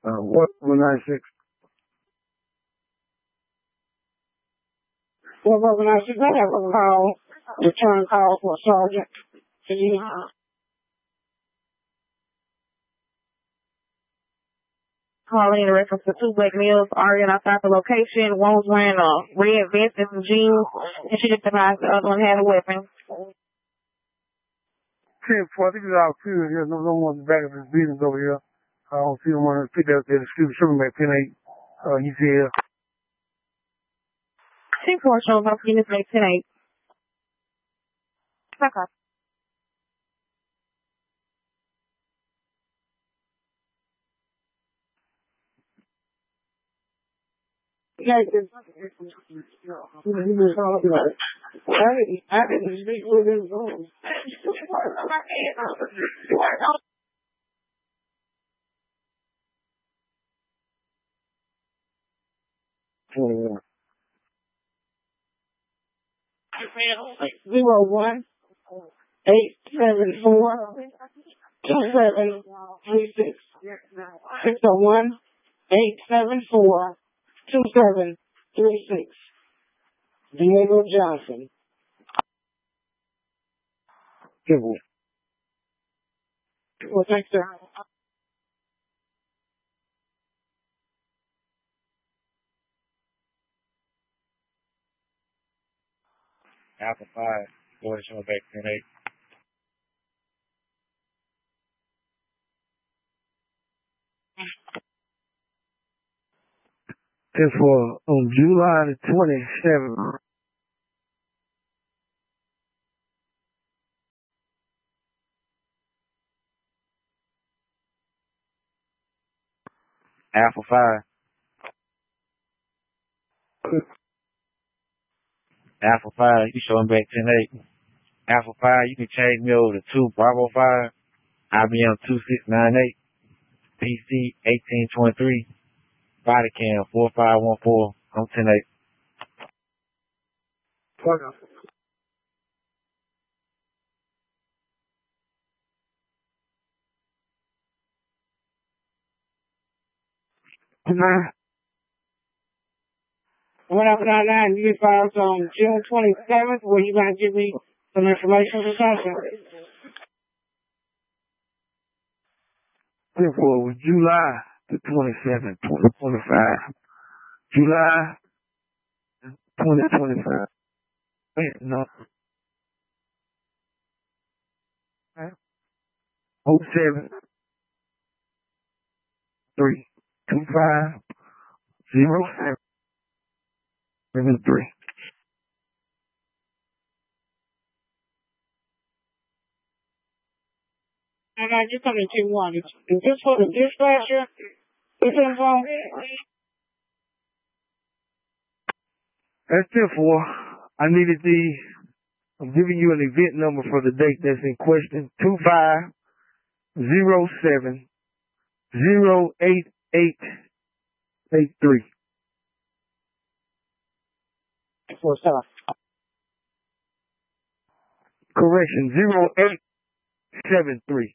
What 196? Well, 196, I have a call, return call for a sergeant. Calling in reference to two black males arguing outside the location. One was wearing a red vest and some jeans, and she just surprised the other one had a weapon. 10-4, I think it's out too. There's no one back of his business over here. I don't see him on the pick up there. The street showing back 10-8. He's here. 10-4 shows up units make 10-8. Back up. Yeah, I didn't speak with him. $21. 01 874 2736 601 874 2736. Diego Johnson. Simple. Well, thanks, sir. Alpha 5, boy, showing back 10-8. This was on July the 27th. Alpha 5. Alpha 5, you showing back 10-8. Alpha 5, you can change me over to 2 Bravo 5, IBM 2698, PC 1823, body cam 4514, I'm 10-8. Fuck up. What up, 99? You filed on June 27th. Were you going to give me some information or something? This was July the 27th, 2025. July 2025. Wait, no. 07 325 0773. And I just coming to one. Is this for the dispatcher? Is it wrong? That's 10-4. I needed I'm giving you an event number for the date that's in question. 2507 08883. What's up? Correction, 0873.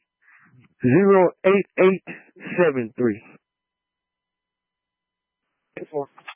08873.